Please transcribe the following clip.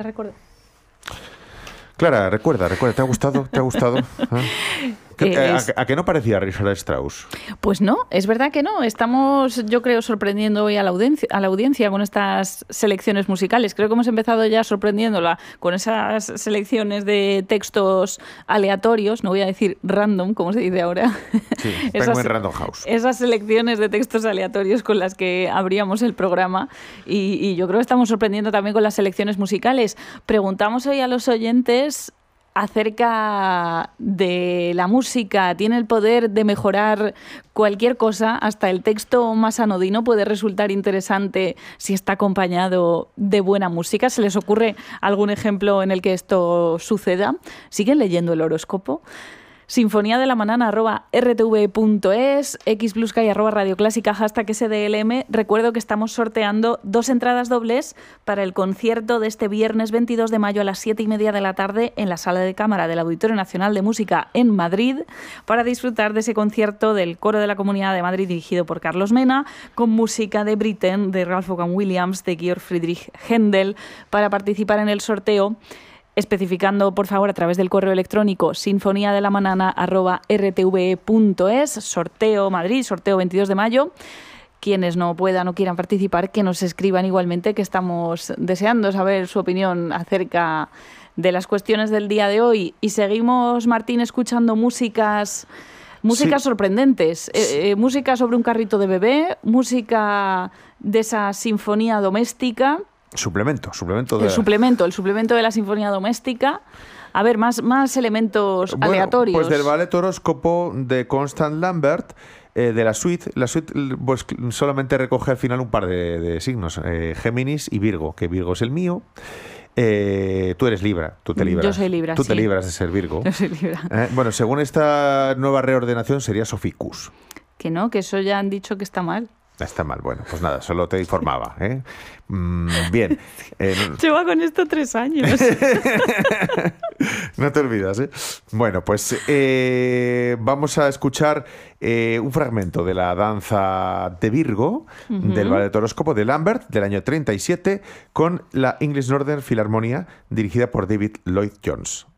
recuerdo. Clara, recuerda, ¿te ha gustado? ¿Te ha gustado? ¿A que no parecía Richard Strauss? Pues no, es verdad que no. Estamos, yo creo, sorprendiendo hoy a la audiencia con estas selecciones musicales. Creo que hemos empezado ya sorprendiéndola con esas selecciones de textos aleatorios, no voy a decir random, como se dice ahora. Sí, Penguin Random House. Esas selecciones de textos aleatorios con las que abríamos el programa y yo creo que estamos sorprendiendo también con las selecciones musicales. Preguntamos hoy a los oyentes acerca de la música. Tiene el poder de mejorar cualquier cosa, hasta el texto más anodino puede resultar interesante si está acompañado de buena música. ¿Se les ocurre algún ejemplo en el que esto suceda? ¿Siguen leyendo el horóscopo? sinfoniadelamanana@rtv.es, xbluesky @radioclásica, #SDLM. Recuerdo que estamos sorteando 2 entradas dobles para el concierto de este viernes 22 de mayo a las 7:30 de la tarde en la Sala de Cámara del Auditorio Nacional de Música en Madrid, para disfrutar de ese concierto del Coro de la Comunidad de Madrid dirigido por Carlos Mena, con música de Britten, de Ralph Vaughan Williams, de Georg Friedrich Händel. Para participar en el sorteo, especificando, por favor, a través del correo electrónico sinfoniadelamanana@rtve.es, sorteo Madrid, sorteo 22 de mayo. Quienes no puedan o quieran participar, que nos escriban igualmente, que estamos deseando saber su opinión acerca de las cuestiones del día de hoy. Y seguimos, Martín, escuchando músicas sorprendentes. Música sobre un carrito de bebé, música de esa sinfonía doméstica. El suplemento de la sinfonía doméstica. A ver, más elementos aleatorios. Pues del ballet horóscopo de Constant Lambert, de la suite. La suite pues, solamente recoge al final un par de signos, Géminis y Virgo, que Virgo es el mío. Tú eres Libra, tú te libras. Yo soy Libra, Tú sí. te libras de ser Virgo. Yo soy Libra. Bueno, según esta nueva reordenación sería Soficus. Que no, que eso ya han dicho que está mal. Está mal, bueno, pues nada, solo te informaba, ¿eh? Bien. Lleva con esto 3 años. No te olvidas, ¿eh? Bueno, pues vamos a escuchar un fragmento de la danza de Virgo, del ballet horóscopo de Lambert, del año 37, con la English Northern Philharmonia, dirigida por David Lloyd Jones.